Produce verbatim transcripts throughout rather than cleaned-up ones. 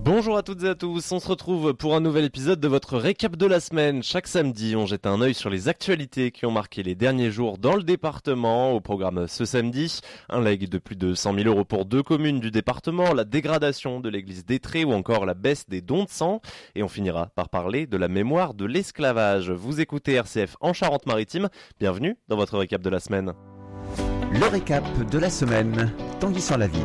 Bonjour à toutes et à tous, on se retrouve pour un nouvel épisode de votre récap de la semaine. Chaque samedi, on jette un œil sur les actualités qui ont marqué les derniers jours dans le département. Au programme ce samedi, un legs de plus de cent mille euros pour deux communes du département, la dégradation de l'église d'Étré ou encore la baisse des dons de sang. Et on finira par parler de la mémoire de l'esclavage. Vous écoutez R C F en Charente-Maritime, bienvenue dans votre récap de la semaine. Le récap de la semaine, Tanguy sur la ville.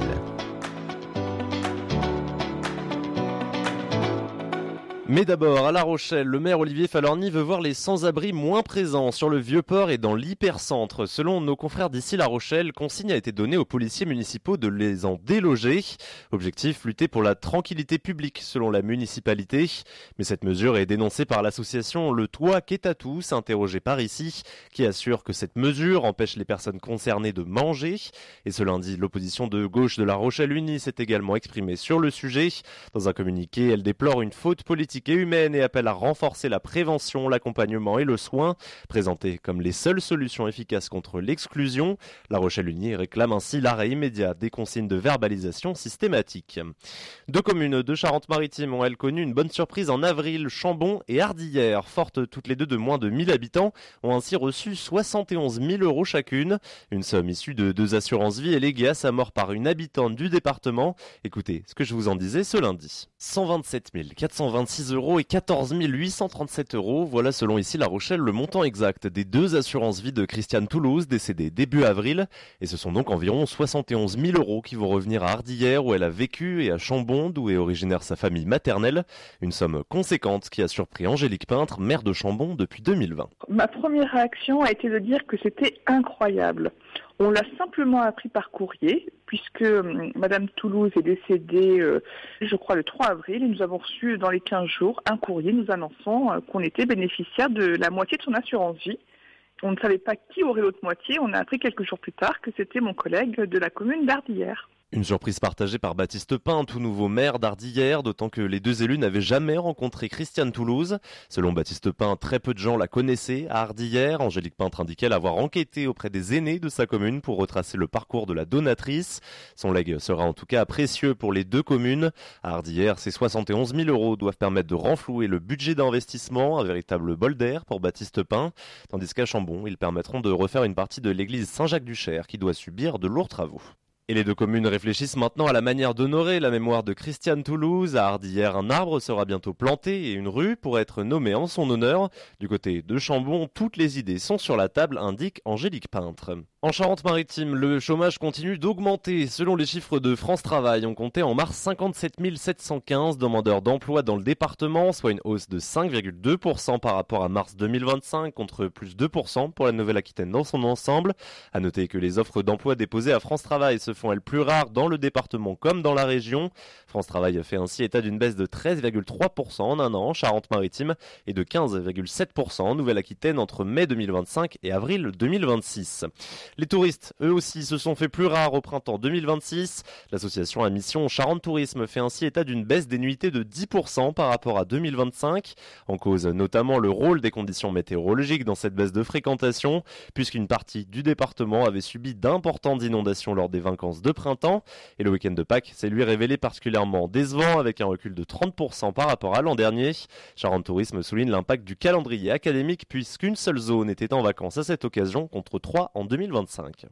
Mais d'abord, à La Rochelle, le maire Olivier Falorni veut voir les sans-abri moins présents sur le Vieux-Port et dans l'hypercentre. Selon nos confrères d'ici La Rochelle, consigne a été donnée aux policiers municipaux de les en déloger. Objectif, lutter pour la tranquillité publique selon la municipalité. Mais cette mesure est dénoncée par l'association Le Toit qu'est à tous, interrogée par ici, qui assure que cette mesure empêche les personnes concernées de manger. Et ce lundi, l'opposition de gauche de La Rochelle Unie s'est également exprimée sur le sujet. Dans un communiqué, elle déplore une faute politique et humaine et appelle à renforcer la prévention, l'accompagnement et le soin, présentés comme les seules solutions efficaces contre l'exclusion. La Rochelle Unie réclame ainsi l'arrêt immédiat des consignes de verbalisation systématique. Deux communes de Charente-Maritime ont elles connu une bonne surprise en avril. Chambon et Ardillères, fortes toutes les deux de moins de mille habitants, ont ainsi reçu soixante et onze mille euros chacune. Une somme issue de deux assurances vie et léguée à sa mort par une habitante du département. Écoutez ce que je vous en disais ce lundi. cent vingt-sept mille quatre cent vingt-six euros et quatorze mille huit cent trente-sept euros. Voilà selon ici La Rochelle le montant exact des deux assurances vie de Christiane Toulouse, décédée début avril. Et ce sont donc environ soixante et onze mille euros qui vont revenir à Ardillères où elle a vécu et à Chambon d'où est originaire sa famille maternelle. Une somme conséquente qui a surpris Angélique Peintre, maire de Chambon depuis deux mille vingt. Ma première réaction a été de dire que c'était incroyable. On l'a simplement appris par courrier, puisque euh, Madame Toulouse est décédée, euh, je crois, le trois avril, et nous avons reçu dans les quinze jours un courrier nous annonçant euh, qu'on était bénéficiaire de la moitié de son assurance vie. On ne savait pas qui aurait l'autre moitié, on a appris quelques jours plus tard que c'était mon collègue de la commune d'Ardillères. Une surprise partagée par Baptiste Pin, tout nouveau maire d'Ardillères, d'autant que les deux élus n'avaient jamais rencontré Christiane Toulouse. Selon Baptiste Pin, très peu de gens la connaissaient à Ardillères. Angélique Peintre indiquait avoir enquêté auprès des aînés de sa commune pour retracer le parcours de la donatrice. Son legs sera en tout cas précieux pour les deux communes. À Ardillères, ces soixante et onze mille euros doivent permettre de renflouer le budget d'investissement, un véritable bol d'air pour Baptiste Pin. Tandis qu'à Chambon, ils permettront de refaire une partie de l'église Saint-Jacques-du-Cher qui doit subir de lourds travaux. Et les deux communes réfléchissent maintenant à la manière d'honorer la mémoire de Christiane Toulouse. À Ardillères, un arbre sera bientôt planté et une rue pourrait être nommée en son honneur. Du côté de Chambon, toutes les idées sont sur la table, indique Angélique Peintre. En Charente-Maritime, le chômage continue d'augmenter. Selon les chiffres de France Travail, on comptait en mars cinquante-sept mille sept cent quinze demandeurs d'emploi dans le département, soit une hausse de cinq virgule deux pour cent par rapport à mars deux mille vingt-cinq, contre plus deux pour cent pour la Nouvelle-Aquitaine dans son ensemble. À noter que les offres d'emploi déposées à France Travail se font elles plus rares dans le département comme dans la région. France Travail fait ainsi état d'une baisse de treize virgule trois pour cent en un an en Charente-Maritime et de quinze virgule sept pour cent en Nouvelle-Aquitaine entre mai deux mille vingt-cinq et avril deux mille vingt-six. Les touristes, eux aussi, se sont fait plus rares au printemps deux mille vingt-six. L'association à mission Charente Tourisme fait ainsi état d'une baisse des nuitées de dix pour cent par rapport à deux mille vingt-cinq. En cause notamment le rôle des conditions météorologiques dans cette baisse de fréquentation, puisqu'une partie du département avait subi d'importantes inondations lors des vacances de printemps. Et le week-end de Pâques s'est lui révélé particulièrement décevant avec un recul de trente pour cent par rapport à l'an dernier. Charente Tourisme souligne l'impact du calendrier académique puisqu'une seule zone était en vacances à cette occasion contre trois en deux mille vingt-cinq.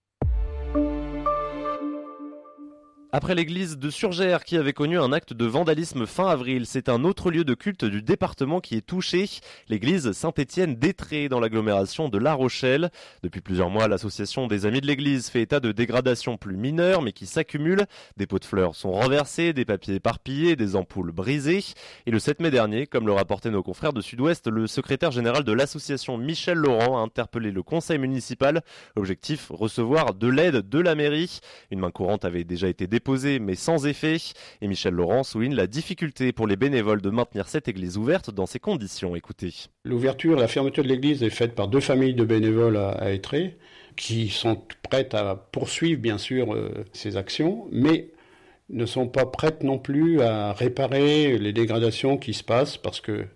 Après l'église de Surgères qui avait connu un acte de vandalisme fin avril, c'est un autre lieu de culte du département qui est touché, l'église Saint-Étienne d'Étré dans l'agglomération de La Rochelle. Depuis plusieurs mois, l'association des Amis de l'église fait état de dégradations plus mineures mais qui s'accumulent. Des pots de fleurs sont renversés, des papiers éparpillés, des ampoules brisées. Et le sept mai dernier, comme le rapportaient nos confrères de Sud-Ouest, le secrétaire général de l'association Michel Laurent a interpellé le conseil municipal. Objectif, recevoir de l'aide de la mairie. Une main courante avait déjà été déposée mais sans effet. Et Michel Laurent souligne la difficulté pour les bénévoles de maintenir cette église ouverte dans ces conditions. Écoutez. L'ouverture, la fermeture de l'église est faite par deux familles de bénévoles à, à Étré qui sont prêtes à poursuivre bien sûr euh, ces actions, mais ne sont pas prêtes non plus à réparer les dégradations qui se passent parce que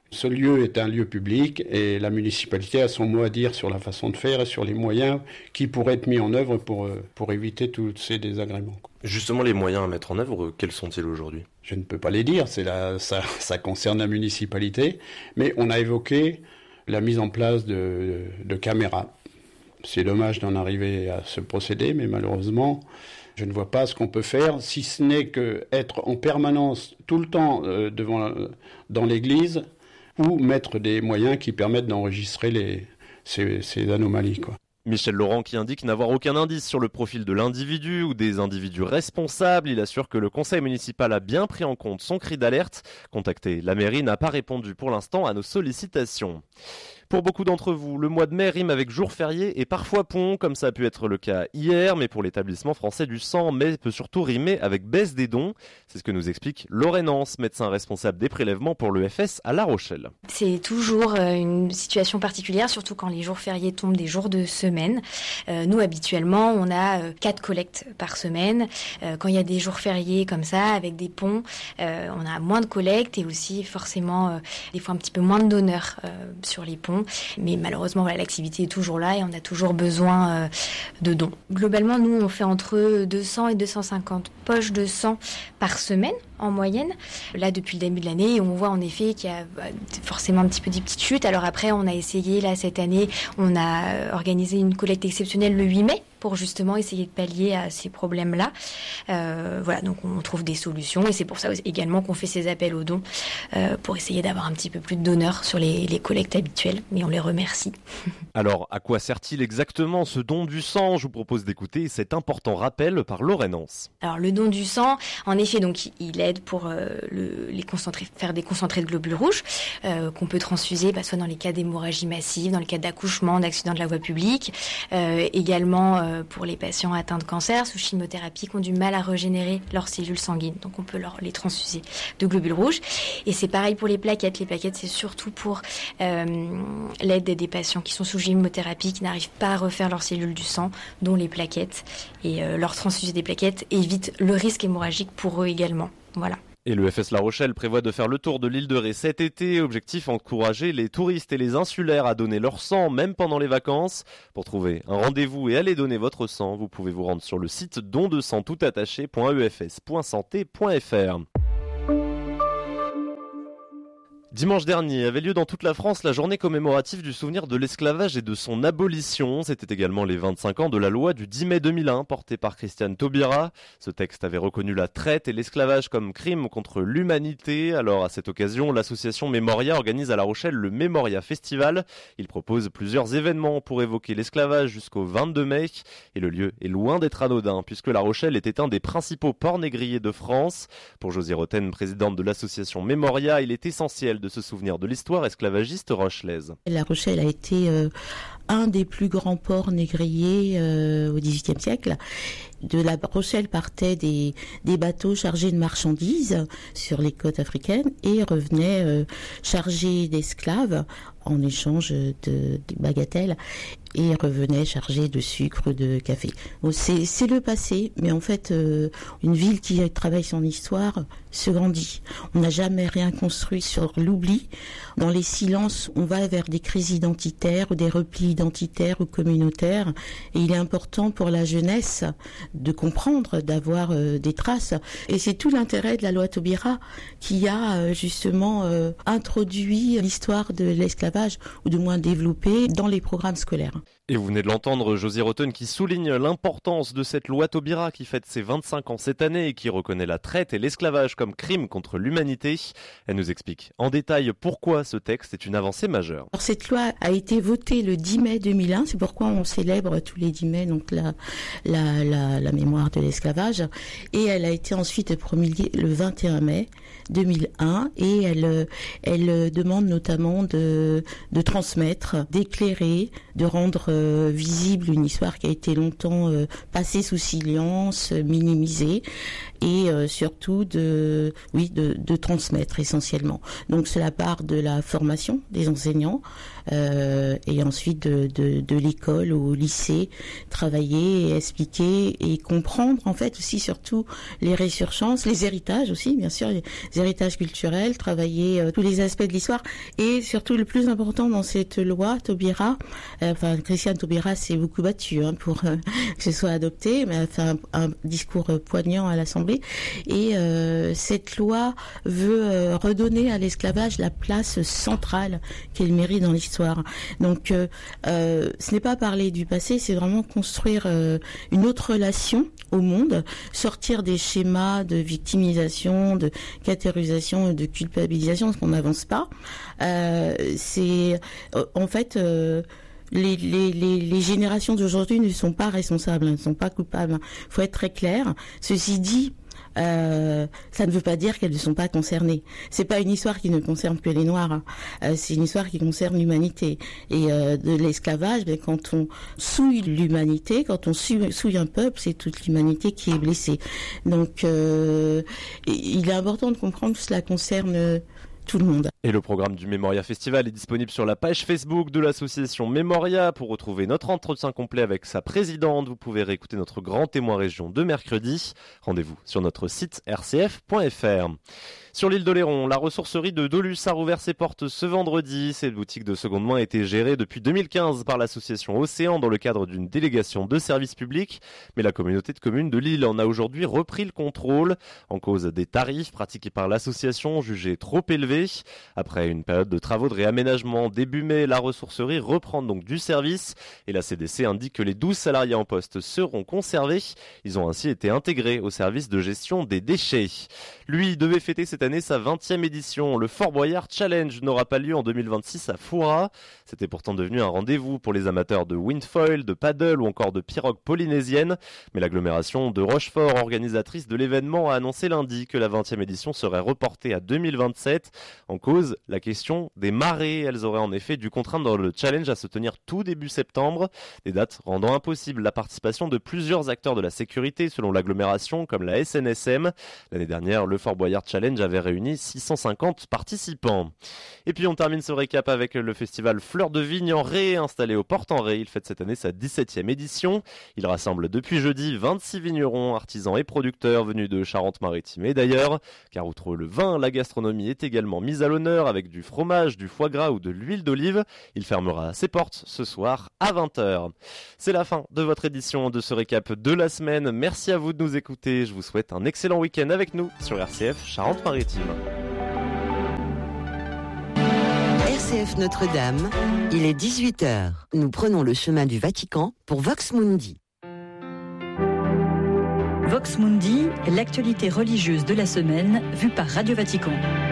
Ce lieu est un lieu public et la municipalité a son mot à dire sur la façon de faire et sur les moyens qui pourraient être mis en œuvre pour, pour éviter tous ces désagréments. Justement, les moyens à mettre en œuvre, quels sont-ils aujourd'hui ? Je ne peux pas les dire, c'est la, ça, ça concerne la municipalité, mais on a évoqué la mise en place de, de caméras. C'est dommage d'en arriver à ce procédé, mais malheureusement, je ne vois pas ce qu'on peut faire, si ce n'est qu'être en permanence, tout le temps, euh, devant, dans l'église, ou mettre des moyens qui permettent d'enregistrer les, ces, ces anomalies, quoi. Michel Laurent qui indique n'avoir aucun indice sur le profil de l'individu ou des individus responsables. Il assure que le conseil municipal a bien pris en compte son cri d'alerte. Contacté, la mairie n'a pas répondu pour l'instant à nos sollicitations. Pour beaucoup d'entre vous, le mois de mai rime avec jour férié et parfois pont, comme ça a pu être le cas hier, mais pour l'établissement français du sang, mai peut surtout rimer avec baisse des dons. C'est ce que nous explique Lorraine Nance, médecin responsable des prélèvements pour l'E F S à La Rochelle. C'est toujours une situation particulière, surtout quand les jours fériés tombent des jours de semaine. Euh, nous, habituellement, on a quatre collectes par semaine. Euh, quand il y a des jours fériés comme ça, avec des ponts, euh, on a moins de collectes et aussi forcément euh, des fois un petit peu moins de donneurs euh, sur les ponts. Mais malheureusement, voilà, l'activité est toujours là et on a toujours besoin euh, de dons. Globalement, nous, on fait entre deux cents et deux cent cinquante poches de sang par semaine en moyenne. Là, depuis le début de l'année, on voit en effet qu'il y a forcément un petit peu des petites chutes. Alors après, on a essayé, là, cette année, on a organisé une collecte exceptionnelle le huit mai pour justement essayer de pallier à ces problèmes-là. Euh, voilà, donc on trouve des solutions et c'est pour ça également qu'on fait ces appels aux dons euh, pour essayer d'avoir un petit peu plus de donneurs sur les, les collectes habituelles, mais on les remercie. Alors, à quoi sert-il exactement ce don du sang ? Je vous propose d'écouter cet important rappel par Lorraine Nance. Alors, le don du sang, en effet, donc il aide pour euh, le, les concentrés, faire des concentrés de globules rouges euh, qu'on peut transfuser, bah, soit dans les cas d'hémorragie massive, dans le cas d'accouchement, d'accident de la voie publique, euh, également euh, pour les patients atteints de cancer sous chimiothérapie qui ont du mal à régénérer leurs cellules sanguines. Donc on peut leur, les transfuser de globules rouges. Et c'est pareil pour les plaquettes. Les plaquettes, c'est surtout pour euh, l'aide des patients qui sont sous chimiothérapie, qui n'arrivent pas à refaire leurs cellules du sang, dont les plaquettes. Et euh, leur transfuser des plaquettes évite le risque hémorragique pour eux également. Voilà. Et le F S La Rochelle prévoit de faire le tour de l'île de Ré cet été. Objectif, encourager les touristes et les insulaires à donner leur sang, même pendant les vacances. Pour trouver un rendez-vous et aller donner votre sang, vous pouvez vous rendre sur le site don de sang tout attaché point e f s point santé point f r. Dimanche dernier avait lieu dans toute la France la journée commémorative du souvenir de l'esclavage et de son abolition. C'était également les vingt-cinq ans de la loi du dix mai deux mille un portée par Christiane Taubira. Ce texte avait reconnu la traite et l'esclavage comme crime contre l'humanité. Alors à cette occasion, l'association Mémoria organise à La Rochelle le Mémoria Festival. Il propose plusieurs événements pour évoquer l'esclavage jusqu'au vingt-deux mai. Et le lieu est loin d'être anodin puisque La Rochelle était un des principaux ports négriers de France. Pour Josie Roten, présidente de l'association Mémoria, il est essentiel de se souvenir de l'histoire esclavagiste rochelaise. La Rochelle a été euh, un des plus grands ports négriers euh, au dix-huitième siècle. De La Rochelle partaient des, des bateaux chargés de marchandises sur les côtes africaines et revenaient euh, chargés d'esclaves en échange de, de bagatelles et revenaient chargés de sucre, de café. Bon, c'est, c'est le passé, mais en fait, euh, une ville qui travaille son histoire se grandit. On n'a jamais rien construit sur l'oubli. Dans les silences, on va vers des crises identitaires ou des replis identitaires ou communautaires. Et il est important pour la jeunesse de comprendre, d'avoir euh, des traces. Et c'est tout l'intérêt de la loi Taubira qui a euh, justement euh, introduit l'histoire de l'esclavage, ou du moins développé dans les programmes scolaires. Et vous venez de l'entendre, Josie Roten qui souligne l'importance de cette loi Taubira qui fête ses vingt-cinq ans cette année et qui reconnaît la traite et l'esclavage comme crime contre l'humanité. Elle nous explique en détail pourquoi ce texte est une avancée majeure. Alors, cette loi a été votée le dix mai deux mille un, c'est pourquoi on célèbre tous les dix mai donc la, la, la, la mémoire de l'esclavage, et elle a été ensuite promulguée le vingt et un mai deux mille un et elle, elle demande notamment de, de transmettre, d'éclairer, de rendre rendre euh, visible une histoire qui a été longtemps euh, passée sous silence, minimisée, et euh, surtout de, oui, de, de transmettre essentiellement. Donc c'est la part de la formation des enseignants euh, et ensuite de, de, de l'école au lycée, travailler et expliquer et comprendre en fait aussi surtout les résurgences, les héritages aussi, bien sûr, les héritages culturels, travailler euh, tous les aspects de l'histoire et surtout le plus important dans cette loi Taubira, euh, enfin Christiane Taubira s'est beaucoup battue hein, pour euh, que ce soit adopté, mais elle a fait un, un discours euh, poignant à l'Assemblée. Et euh, cette loi veut euh, redonner à l'esclavage la place centrale qu'il mérite dans l'histoire. Donc, euh, euh, ce n'est pas parler du passé, c'est vraiment construire euh, une autre relation au monde, sortir des schémas de victimisation, de catégorisation, de culpabilisation, parce qu'on n'avance pas. Euh, c'est euh, en fait... Euh, Les, les, les, les générations d'aujourd'hui ne sont pas responsables, ne sont pas coupables. Il faut être très clair. Ceci dit, euh, ça ne veut pas dire qu'elles ne sont pas concernées. C'est pas une histoire qui ne concerne que les Noirs. Euh, c'est une histoire qui concerne l'humanité. Et euh, de l'esclavage, ben, quand on souille l'humanité, quand on souille, souille un peuple, c'est toute l'humanité qui est blessée. Donc, euh, il est important de comprendre que cela concerne tout le monde. Et le programme du Memoria Festival est disponible sur la page Facebook de l'association Memoria. Pour retrouver notre entretien complet avec sa présidente, vous pouvez réécouter notre grand témoin région de mercredi. Rendez-vous sur notre site r c f point f r. Sur l'île d'Oléron, la ressourcerie de Dolus a rouvert ses portes ce vendredi. Cette boutique de seconde main a été gérée depuis deux mille quinze par l'association Océan dans le cadre d'une délégation de services publics. Mais la communauté de communes de l'île en a aujourd'hui repris le contrôle en cause des tarifs pratiqués par l'association jugés trop élevés. Après une période de travaux de réaménagement début mai, la ressourcerie reprend donc du service et la C D C indique que les douze salariés en poste seront conservés. Ils ont ainsi été intégrés au service de gestion des déchets. Lui devait fêter cette année sa vingtième édition. Le Fort Boyard Challenge n'aura pas lieu en deux mille vingt-six à Fouras. C'était pourtant devenu un rendez-vous pour les amateurs de windfoil, de paddle ou encore de pirogue polynésienne. Mais l'agglomération de Rochefort, organisatrice de l'événement, a annoncé lundi que la vingtième édition serait reportée à deux mille vingt-sept. En cause, la question des marées. Elles auraient en effet dû contraindre le challenge à se tenir tout début septembre. Des dates rendant impossible la participation de plusieurs acteurs de la sécurité selon l'agglomération comme la S N S M. L'année dernière, le Fort Boyard Challenge avait réuni six cent cinquante participants. Et puis on termine ce récap avec le festival Fleurs de Vigne en Ré, installé au Port-en-Ré. Il fête cette année sa dix-septième édition. Il rassemble depuis jeudi vingt-six vignerons, artisans et producteurs venus de Charente-Maritime et d'ailleurs, car outre le vin, la gastronomie est également mise à l'honneur avec du fromage, du foie gras ou de l'huile d'olive. Il fermera ses portes ce soir à vingt heures. C'est la fin de votre édition de ce récap de la semaine. Merci à vous de nous écouter. Je vous souhaite un excellent week-end avec nous sur R C F Charente-Maritime. R C F Notre-Dame, il est dix-huit heures. Nous prenons le chemin du Vatican pour Vox Mundi. Vox Mundi, l'actualité religieuse de la semaine vue par Radio Vatican.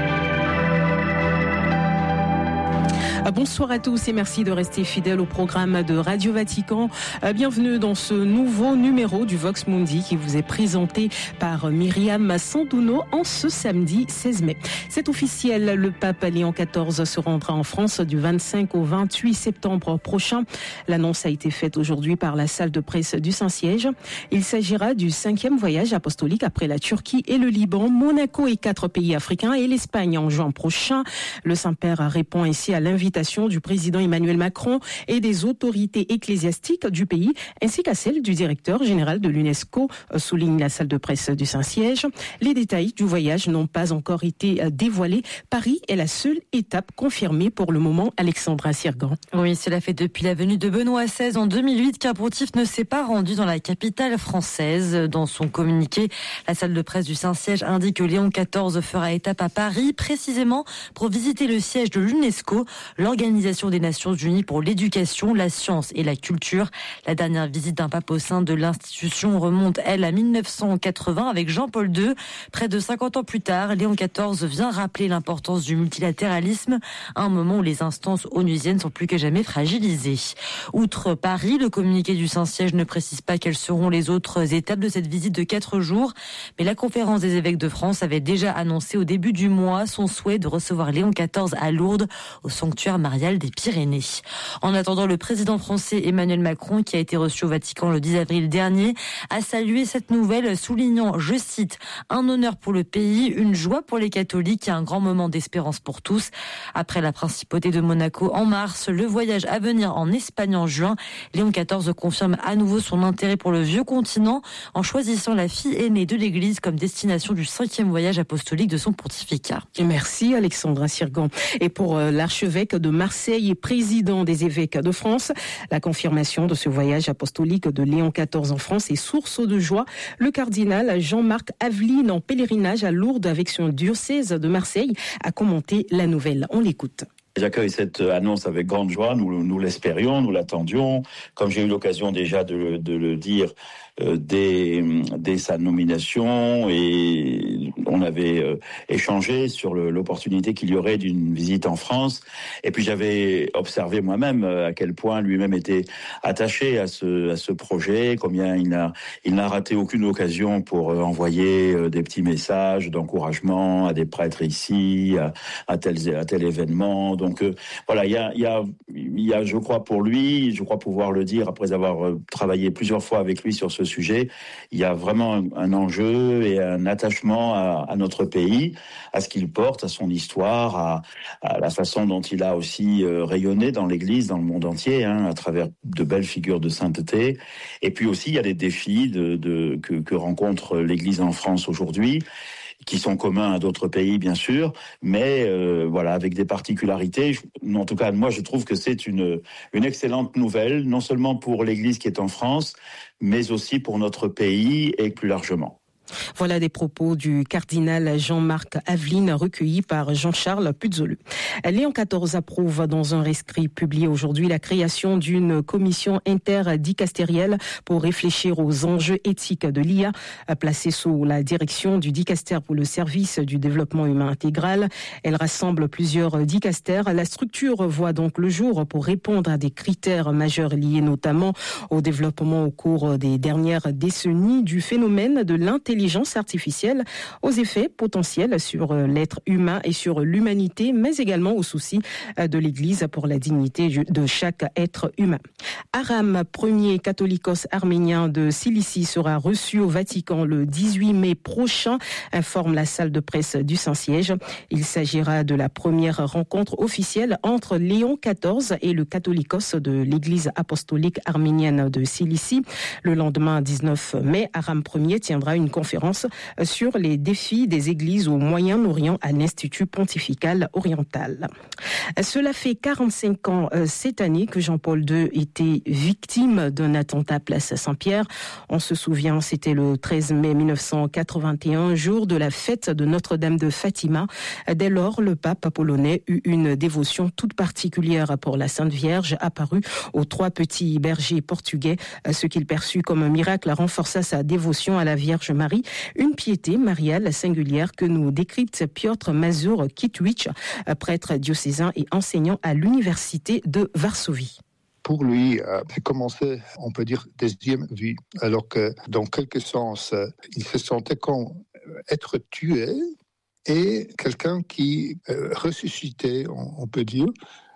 Bonsoir à tous et merci de rester fidèles au programme de Radio Vatican. Bienvenue dans ce nouveau numéro du Vox Mundi qui vous est présenté par Myriam Sanduno en ce samedi seize mai. C'est officiel, le pape Léon quatorze se rendra en France du vingt-cinq au vingt-huit septembre prochain. L'annonce a été faite aujourd'hui par la salle de presse du Saint-Siège. Il s'agira du cinquième voyage apostolique après la Turquie et le Liban, Monaco et quatre pays africains et l'Espagne en juin prochain. Le Saint-Père répond ainsi à l'invitation du président Emmanuel Macron et des autorités ecclésiastiques du pays, ainsi qu'à celle du directeur général de l'UNESCO, souligne la salle de presse du Saint-Siège. Les détails du voyage n'ont pas encore été dévoilés. Paris est la seule étape confirmée pour le moment. Alexandra Sirgan. Oui, cela fait depuis la venue de Benoît seize en deux mille huit qu'un pontife ne s'est pas rendu dans la capitale française. Dans son communiqué, la salle de presse du Saint-Siège indique que Léon quatorze fera étape à Paris, précisément pour visiter le siège de l'UNESCO, l'Organisation des Nations Unies pour l'éducation, la science et la culture. La dernière visite d'un pape au sein de l'institution remonte, elle, à mille neuf cent quatre-vingts avec Jean-Paul deux. Près de cinquante ans plus tard, Léon quatorze vient rappeler l'importance du multilatéralisme, à un moment où les instances onusiennes sont plus que jamais fragilisées. Outre Paris, le communiqué du Saint-Siège ne précise pas quelles seront les autres étapes de cette visite de quatre jours, mais la conférence des évêques de France avait déjà annoncé au début du mois son souhait de recevoir Léon quatorze à Lourdes, au sanctuaire sanctuaire marial des Pyrénées. En attendant, le président français Emmanuel Macron, qui a été reçu au Vatican le dix avril dernier, a salué cette nouvelle, soulignant, je cite, « un honneur pour le pays, une joie pour les catholiques et un grand moment d'espérance pour tous ». Après la principauté de Monaco en mars, le voyage à venir en Espagne en juin, Léon quatorze confirme à nouveau son intérêt pour le vieux continent en choisissant la fille aînée de l'Église comme destination du cinquième voyage apostolique de son pontificat. Merci Alexandra Sirgan. Et pour l'archevêque de Marseille et président des évêques de France, la confirmation de ce voyage apostolique de Léon quatorze en France est source de joie. Le cardinal Jean-Marc Aveline, en pèlerinage à Lourdes avec son diocèse de Marseille, a commenté la nouvelle. On l'écoute. J'accueille cette annonce avec grande joie, nous, nous l'espérions, nous l'attendions. Comme j'ai eu l'occasion déjà de, de le dire euh, dès, dès sa nomination, et on avait euh, échangé sur le, l'opportunité qu'il y aurait d'une visite en France. Et puis j'avais observé moi-même à quel point lui-même était attaché à ce, à ce projet, combien il n'a, il n'a raté aucune occasion pour euh, envoyer euh, des petits messages d'encouragement à des prêtres ici, à, à, tel, à tel événement. Donc euh, voilà, il y a, il y a, il y a, je crois pour lui, je crois pouvoir le dire après avoir euh, travaillé plusieurs fois avec lui sur ce sujet, il y a vraiment un, un enjeu et un attachement à, à notre pays, à ce qu'il porte, à son histoire, à, à la façon dont il a aussi euh, rayonné dans l'Église, dans le monde entier, hein, à travers de belles figures de sainteté. Et puis aussi, il y a des défis de, de, que, que rencontre l'Église en France aujourd'hui, qui sont communs à d'autres pays, bien sûr, mais euh, voilà, avec des particularités. Je, en tout cas, moi, je trouve que c'est une, une excellente nouvelle, non seulement pour l'Église qui est en France, mais aussi pour notre pays et plus largement. Voilà des propos du cardinal Jean-Marc Aveline recueillis par Jean-Charles Puzolu. Léon quatorze approuve dans un rescrit publié aujourd'hui la création d'une commission interdicastérielle pour réfléchir aux enjeux éthiques de l'I A, placée sous la direction du dicaster pour le service du développement humain intégral. Elle rassemble plusieurs dicastères. La structure voit donc le jour pour répondre à des critères majeurs liés notamment au développement au cours des dernières décennies du phénomène de l'intelligence L'intelligence artificielle, aux effets potentiels sur l'être humain et sur l'humanité, mais également aux soucis de l'Église pour la dignité de chaque être humain. Aram, premier catholicos arménien de Cilicie, sera reçu au Vatican le dix-huit mai prochain, informe la salle de presse du Saint-Siège. Il s'agira de la première rencontre officielle entre Léon quatorze et le catholicos de l'Église apostolique arménienne de Cilicie. Le lendemain dix-neuf mai, Aram premier tiendra une conférence sur les défis des églises au Moyen-Orient à l'Institut pontifical oriental. Cela fait quarante-cinq ans cette année que Jean-Paul deux était victime d'un attentat place Saint-Pierre. On se souvient, c'était le treize mai mille neuf cent quatre-vingt-un, jour de la fête de Notre-Dame de Fatima. Dès lors, le pape polonais eut une dévotion toute particulière pour la Sainte Vierge, apparue aux trois petits bergers portugais. Ce qu'il perçut comme un miracle renforça sa dévotion à la Vierge Marie, une piété mariale singulière que nous décrypte Piotr Mazur-Kitwicz, prêtre diocésain et enseignant à l'université de Varsovie. Pour lui, euh, c'est commencé, on peut dire, deuxième vie, alors que dans quelque sens, euh, il se sentait comme être tué et quelqu'un qui euh, ressuscitait, on, on peut dire,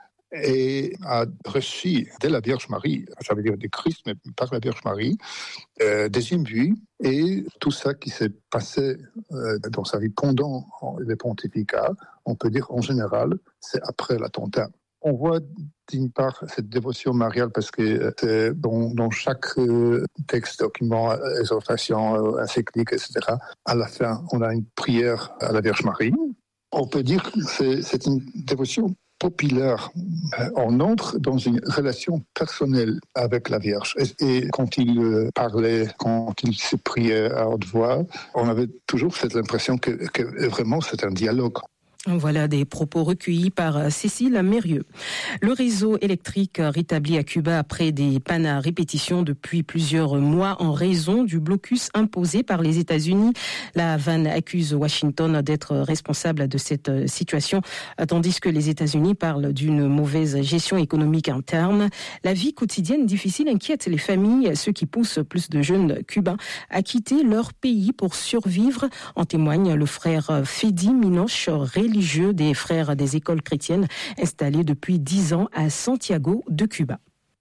et a reçu de la Vierge Marie, ça veut dire de Christ, mais par la Vierge Marie, euh, deuxième vue, et tout ça qui s'est passé euh, dans sa vie pendant le pontificat, on peut dire en général, c'est après l'attentat. On voit d'une part cette dévotion mariale parce que euh, dans, dans chaque euh, texte, document, exhortation, euh, encyclique, et cetera, à la fin, on a une prière à la Vierge Marie. On peut dire que c'est, c'est une dévotion populaire. On entre dans une relation personnelle avec la Vierge. Et, et quand il parlait, quand il se priait à haute voix, on avait toujours cette impression que, que vraiment c'est un dialogue. Voilà des propos recueillis par Cécile Mérieux. Le réseau électrique rétabli à Cuba après des pannes à répétition depuis plusieurs mois en raison du blocus imposé par les États-Unis. La Havane accuse Washington d'être responsable de cette situation, tandis que les États-Unis parlent d'une mauvaise gestion économique interne. La vie quotidienne difficile inquiète les familles, ce qui pousse plus de jeunes cubains à quitter leur pays pour survivre. En témoigne le frère Fedi Minoche, religieux des frères des écoles chrétiennes installés depuis dix ans à Santiago de Cuba.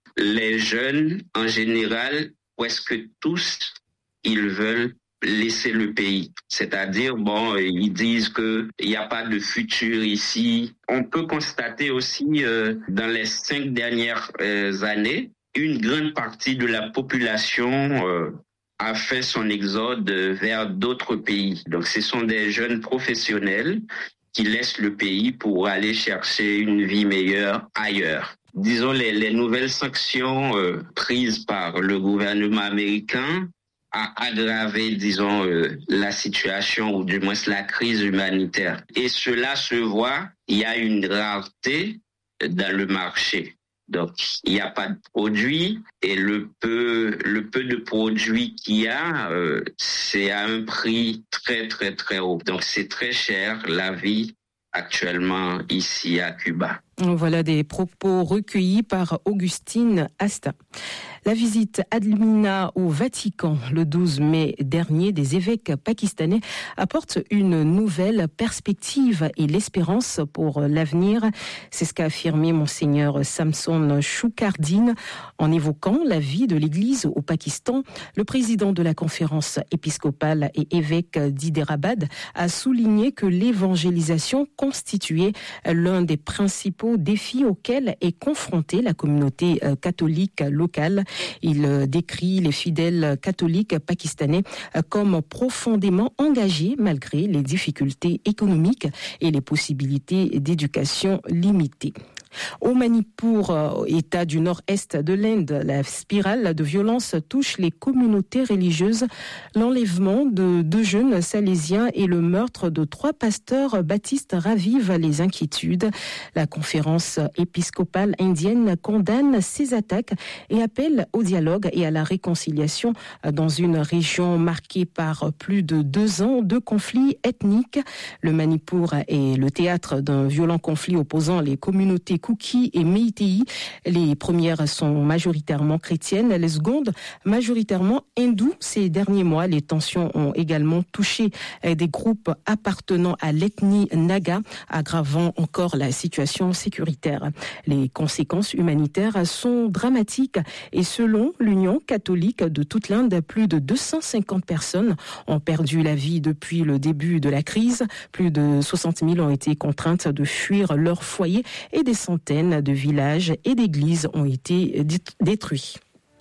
Les jeunes, en général, presque tous, ils veulent laisser le pays. C'est-à-dire, bon, ils disent qu'il n'y a pas de futur ici. On peut constater aussi, euh, dans les cinq dernières euh, années, une grande partie de la population euh, a fait son exode vers d'autres pays. Donc, ce sont des jeunes professionnels qui laissent le pays pour aller chercher une vie meilleure ailleurs. Disons, les, les nouvelles sanctions euh, prises par le gouvernement américain a aggravé, disons, euh, la situation ou du moins la crise humanitaire. Et cela se voit, il y a une rareté dans le marché. Donc, il n'y a pas de produits et le peu, le peu de produits qu'il y a, euh, c'est à un prix très, très, très haut. Donc, c'est très cher la vie actuellement ici à Cuba. Voilà des propos recueillis par Augustine Asta. La visite Admina au Vatican le douze mai dernier des évêques pakistanais apporte une nouvelle perspective et l'espérance pour l'avenir. C'est ce qu'a affirmé Monseigneur Samson Choukardine en évoquant la vie de l'Église au Pakistan. Le président de la conférence épiscopale et évêque d'Hyderabad a souligné que l'évangélisation constituait l'un des principaux défis auxquels est confrontée la communauté catholique locale. Il décrit les fidèles catholiques pakistanais comme profondément engagés malgré les difficultés économiques et les possibilités d'éducation limitées. Au Manipur, État du nord-est de l'Inde, la spirale de violence touche les communautés religieuses. L'enlèvement de deux jeunes salésiens et le meurtre de trois pasteurs baptistes ravivent les inquiétudes. La conférence épiscopale indienne condamne ces attaques et appelle au dialogue et à la réconciliation dans une région marquée par plus de deux ans de conflits ethniques. Le Manipur est le théâtre d'un violent conflit opposant les communautés Kuki et Meitei. Les premières sont majoritairement chrétiennes, les secondes majoritairement hindoues. Ces derniers mois, les tensions ont également touché des groupes appartenant à l'ethnie Naga, aggravant encore la situation sécuritaire. Les conséquences humanitaires sont dramatiques et selon l'Union catholique de toute l'Inde, plus de deux cent cinquante personnes ont perdu la vie depuis le début de la crise. Plus de soixante mille ont été contraintes de fuir leur foyer et des centaines de villages et d'églises ont été détruits.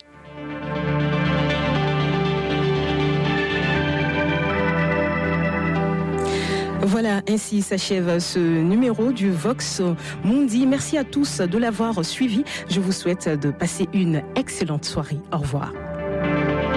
Voilà, ainsi s'achève ce numéro du Vox Mundi. Merci à tous de l'avoir suivi. Je vous souhaite de passer une excellente soirée. Au revoir.